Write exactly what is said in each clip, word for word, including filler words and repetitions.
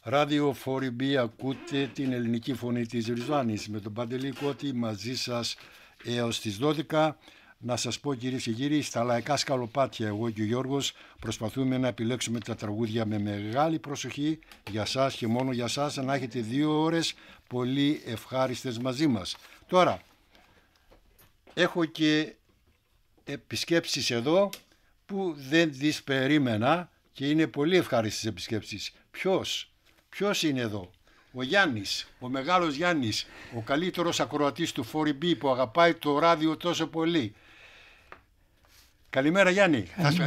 Ράδιο φορ μπι, ακούτε την ελληνική φωνή της Ριζάνης με τον Παντελή Κώτη μαζί σας έως τις δώδεκα. Να σας πω, κυρίες και κύριοι, στα λαϊκά σκαλοπάτια εγώ και ο Γιώργος προσπαθούμε να επιλέξουμε τα τραγούδια με μεγάλη προσοχή για σας και μόνο για σας, να έχετε δύο ώρες πολύ ευχάριστες μαζί μας. Τώρα, έχω και επισκέψεις εδώ που δεν τις περίμενα και είναι πολύ ευχάριστες επισκέψεις. Ποιος, ποιος είναι εδώ? Ο Γιάννης, ο μεγάλος Γιάννης, ο καλύτερος ακροατής του φορ μπι που αγαπάει το ράδιο τόσο πολύ. Καλημέρα Γιάννη.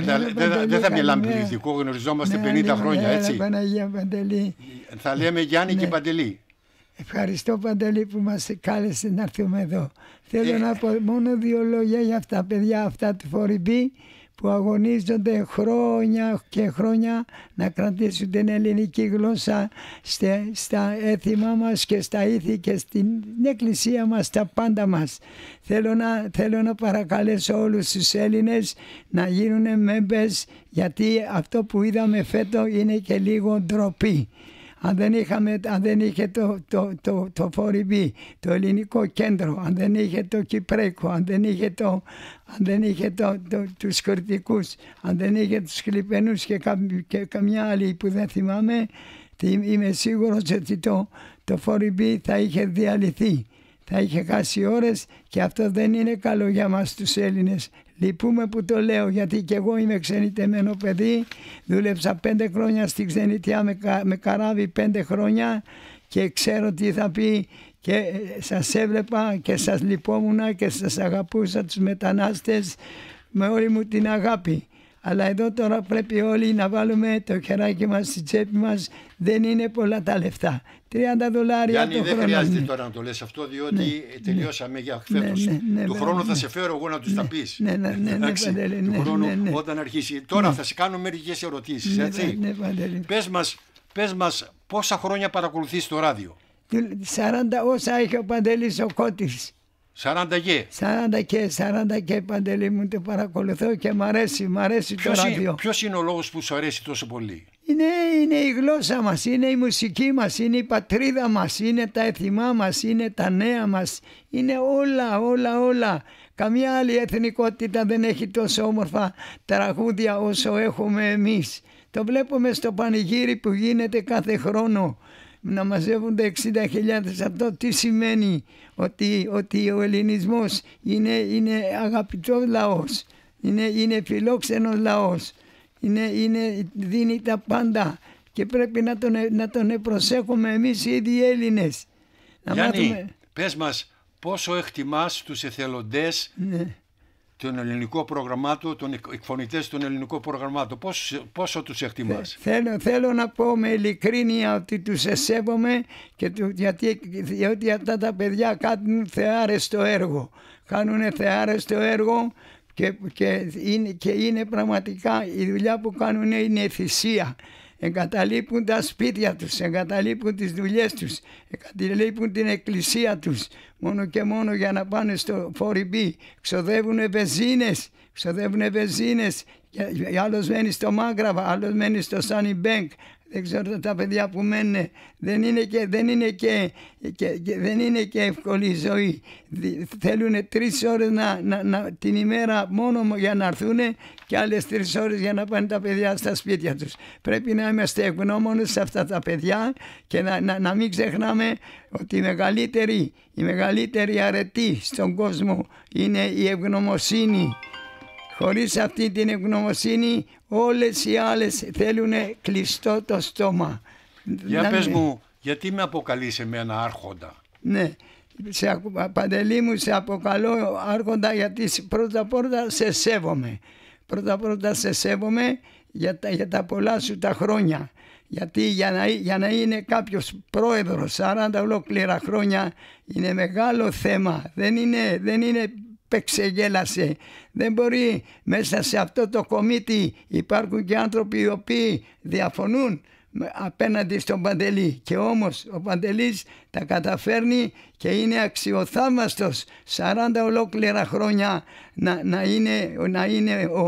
Δεν δε θα μιλάμε πληθυντικό, γνωριζόμαστε ναι, πενήντα ναι, χρόνια, έτσι. Παναγία, Παντελή. Θα λέμε Γιάννη ναι. και Παντελή. Ευχαριστώ Παντελή που μας κάλεσε να έρθουμε εδώ. Θέλω ε... να πω μόνο δύο λόγια για αυτά παιδιά αυτά του φορ μπι που αγωνίζονται χρόνια και χρόνια να κρατήσουν την ελληνική γλώσσα στα, στα έθιμα μας και στα ήθη και στην εκκλησία μας, στα πάντα μας. Θέλω να, θέλω να παρακαλέσω όλους τους Έλληνες να γίνουν members, γιατί αυτό που είδαμε φέτο είναι και λίγο ντροπή. Αν δεν, είχαμε, αν δεν είχε το, το, το, το φορ μπι, το ελληνικό κέντρο, αν δεν είχε το κυπρέικο, αν δεν είχε, το, αν δεν είχε το, το, τους κριτικούς, αν δεν είχε τους χλιπενούς και, κα, και καμιά άλλη που δεν θυμάμαι, είμαι σίγουρος ότι το, το φορ μπι θα είχε διαλυθεί. Θα είχε χάσει ώρες και αυτό δεν είναι καλό για μας τους Έλληνες. Λυπούμε που το λέω, γιατί και εγώ είμαι ξενιτεμένο παιδί. Δούλεψα πέντε χρόνια στη ξενιτιά με, με καράβι πέντε χρόνια και ξέρω τι θα πει και σας έβλεπα και σας λυπόμουνα και σας αγαπούσα τους μετανάστες με όλη μου την αγάπη. Αλλά εδώ τώρα πρέπει όλοι να βάλουμε το χεράκι μας στη τσέπη μας. Δεν είναι πολλά τα λεφτά. τριάντα δολάρια Γιάννη, το δεν χρόνο. χρειάζεται τώρα να το λες αυτό, διότι ναι, τελειώσαμε ναι, για φέτος. Ναι, ναι, ναι, του χρόνου ναι, θα σε φέρω εγώ να τους ναι, τα πεις. Ναι, ναι, ναι, ναι, Παντελή, ναι, του χρόνου ναι, ναι. όταν αρχίσει. Τώρα ναι. θα σε κάνω μερικές ερωτήσεις, ναι, έτσι. Ναι, ναι, πες μας, πες μας πόσα χρόνια παρακολουθείς το ράδιο? σαράντα όσα έχει ο Παντελής ο Κώτης. σαράντα και. σαράντα και, σαράντα και Παντελή μου, το παρακολουθώ και μ' αρέσει, μ' αρέσει ποιος το ράδιο. Είναι, ποιος είναι ο λόγος που σου αρέσει τόσο πολύ? Είναι, είναι η γλώσσα μας, είναι η μουσική μας, είναι η πατρίδα μας, είναι τα έθιμά μας, είναι τα νέα μας, είναι όλα, όλα, όλα. Καμιά άλλη εθνικότητα δεν έχει τόσο όμορφα τραγούδια όσο έχουμε εμείς. Το βλέπουμε στο πανηγύρι που γίνεται κάθε χρόνο. Να μαζεύονται εξήντα χιλιάδες, αυτό τι σημαίνει? Ότι, ότι ο ελληνισμός είναι, είναι αγαπητός λαός, είναι, είναι φιλόξενος λαός, είναι, είναι, δίνει τα πάντα και πρέπει να τον, να τον προσέχουμε εμείς οι ίδιοι Έλληνες. Γιάννη, μάθουμε... πες μας πόσο εκτιμάς τους εθελοντές ναι. των ελληνικών προγραμμάτων, των εκφωνητές των ελληνικών προγραμμάτων, πόσο, πόσο τους εκτιμάς? Θέλω, θέλω να πω με ειλικρίνεια ότι τους εσέβομαι και του, γιατί, γιατί αυτά τα παιδιά κάνουν θεάρεστο έργο. Κάνουν θεάρεστο έργο και, και, είναι, και είναι πραγματικά η δουλειά που κάνουν είναι θυσία. Εγκαταλείπουν τα σπίτια τους, εγκαταλείπουν τις δουλειές τους, εγκαταλείπουν την εκκλησία τους μόνο και μόνο για να πάνε στο φορ μπι. Ξοδεύουν βενζίνες, ξοδεύουν βενζίνες. Άλλος μένει στο Μάγκραβα, άλλος μένει στο Σάνι Μπέγκ. Δεν ξέρω τα παιδιά που μένουν. Δεν είναι και, δεν είναι και, και, και, δεν είναι και εύκολη η ζωή. Θέλουν τρεις ώρες να, να, να, την ημέρα μόνο για να έρθουν και άλλες τρεις ώρες για να πάνε τα παιδιά στα σπίτια τους. Πρέπει να είμαστε ευγνώμονες σε αυτά τα παιδιά και να, να, να μην ξεχνάμε ότι η μεγαλύτερη, η μεγαλύτερη αρετή στον κόσμο είναι η ευγνωμοσύνη. Χωρίς αυτή την ευγνωμοσύνη όλες οι άλλες θέλουν κλειστό το στόμα. Για να... πες μου, γιατί με αποκαλείς εμένα άρχοντα? Ναι, σε, Παντελή μου, σε αποκαλώ άρχοντα γιατί πρώτα πρώτα σε σέβομαι. Πρώτα πρώτα σε σέβομαι για τα, για τα πολλά σου τα χρόνια. Γιατί για να, για να είναι κάποιος πρόεδρος σαράντα ολόκληρα χρόνια είναι μεγάλο θέμα. Δεν είναι... Δεν είναι πεξεγέλασε. Δεν μπορεί μέσα σε αυτό το κομίτι υπάρχουν και άνθρωποι οι οποίοι διαφωνούν απέναντι στον Παντελή και όμως ο Παντελής τα καταφέρνει και είναι αξιοθαύμαστος σαράντα ολόκληρα χρόνια να, να είναι, να είναι ο,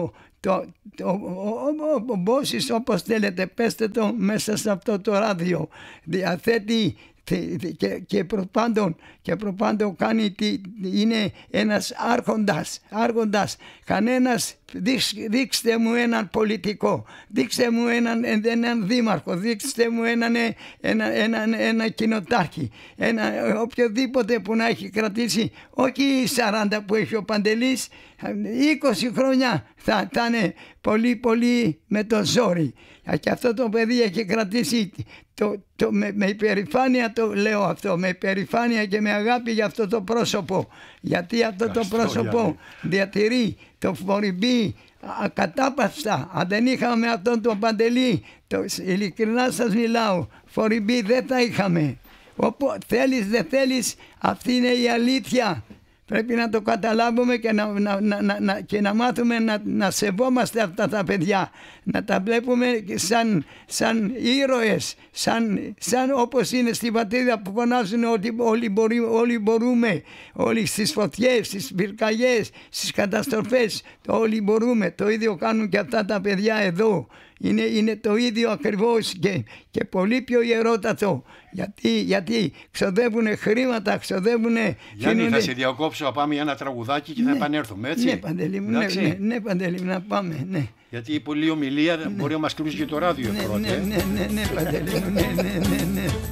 το, το, ο, ο, ο Μπόσης, όπως θέλετε πέστε το, μέσα σε αυτό το ράδιο διαθέτει και, και προπάντων και προπάντων κάνει τι, είναι ένας άρχοντας, άρχοντας. Κανένας, δείξ, δείξτε μου έναν πολιτικό, δείξτε μου έναν, έναν δήμαρχο, δείξτε μου έναν, ένα, ένα, ένα, ένα κοινοτάρχη, ένα, οποιοδήποτε που να έχει κρατήσει, όχι οι σαράντα που έχει ο Παντελής, είκοσι χρόνια θα, θα είναι πολύ πολύ με το ζόρι. Και αυτό το παιδί έχει κρατήσει το, το, με, με υπερηφάνεια, το λέω αυτό, με υπερηφάνεια και με αγάπη για αυτό το πρόσωπο, γιατί αυτό το πρόσωπο διατηρεί το Φοριμπή ακατάπαυστα. Αν δεν είχαμε αυτόν τον Παντελή, το, ειλικρινά σας μιλάω, Φοριμπή δεν θα είχαμε. Όπου θέλεις δεν θέλεις, αυτή είναι η αλήθεια. Πρέπει να το καταλάβουμε και να, να, να, να, και να μάθουμε να, να σεβόμαστε αυτά τα παιδιά. Να τα βλέπουμε σαν, σαν ήρωες, σαν, σαν όπως είναι στην πατρίδα που φωνάζουν ότι όλοι, μπορεί, όλοι μπορούμε. Όλοι στις φωτιές, στις πυρκαγιές, στις καταστροφές. Όλοι μπορούμε. Το ίδιο κάνουν και αυτά τα παιδιά εδώ. Είναι, είναι το ίδιο ακριβώς και, και πολύ πιο ιερότατο. Γιατί, γιατί ξοδεύουν χρήματα, ξοδεύουν... Γιάννη, κινούνται... θα σε διακόψω, να πάμε για ένα τραγουδάκι και ναι, θα επανέλθουμε, έτσι. Ναι, Παντελή μου, ναι, ναι, ναι, Παντελή μου, να πάμε, ναι. Γιατί η πολλή ομιλία ναι, μπορεί να μας κρούσει και το ράδιο ναι, πρώτα. Ναι, ναι, ναι, ναι, Παντελή μου, ναι, ναι, ναι, ναι.